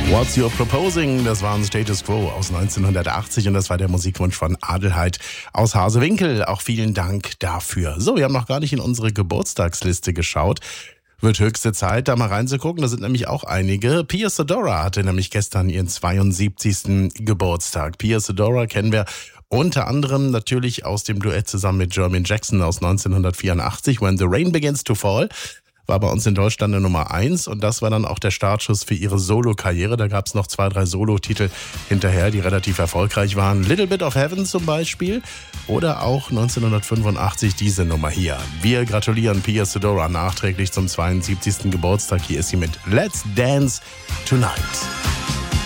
What's Your Proposing? Das war ein Status Quo aus 1980 und das war der Musikwunsch von Adelheid aus Hasewinkel. Auch vielen Dank dafür. So, wir haben noch gar nicht in unsere Geburtstagsliste geschaut. Wird höchste Zeit, da mal reinzugucken. Da sind nämlich auch einige. Pia Zadora hatte nämlich gestern ihren 72. Geburtstag. Pia Zadora kennen wir unter anderem natürlich aus dem Duett zusammen mit Jermaine Jackson aus 1984, When the Rain Begins to Fall. War bei uns in Deutschland eine Nummer 1 und das war dann auch der Startschuss für ihre Solo-Karriere. Da gab es noch 2, 3 Solo-Titel hinterher, die relativ erfolgreich waren. Little Bit of Heaven zum Beispiel oder auch 1985 diese Nummer hier. Wir gratulieren Pia Zadora nachträglich zum 72. Geburtstag. Hier ist sie mit Let's Dance Tonight.